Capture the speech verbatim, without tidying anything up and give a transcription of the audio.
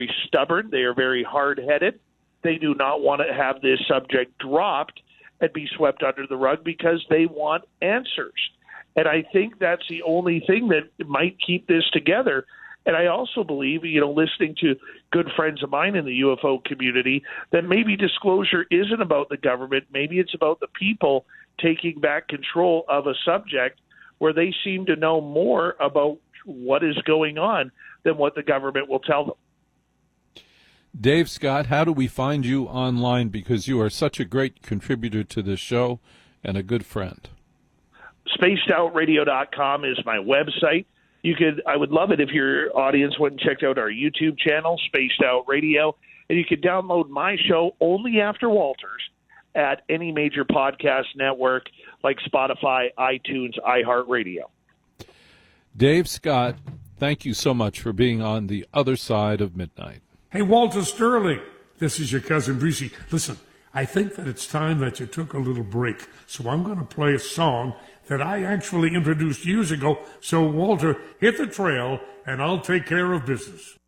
stubborn. They are very hard-headed. They do not want to have this subject dropped and be swept under the rug because they want answers. And I think that's the only thing that might keep this together. And I also believe, you know, listening to good friends of mine in the U F O community, that maybe disclosure isn't about the government. Maybe it's about the people taking back control of a subject where they seem to know more about what is going on than what the government will tell them. Dave Scott, how do we find you online? Because you are such a great contributor to this show and a good friend. spaced out radio dot com is my website. You could, I would love it if your audience went and checked out our YouTube channel, Spaced Out Radio, and you could download my show only after Walters at any major podcast network like Spotify, iTunes, iHeartRadio. Dave Scott, thank you so much for being on the other side of midnight. Hey, Walter Sterling, this is your cousin Brucey. Listen, I think that it's time that you took a little break, so I'm going to play a song that I actually introduced years ago. So, Walter, hit the trail, and I'll take care of business.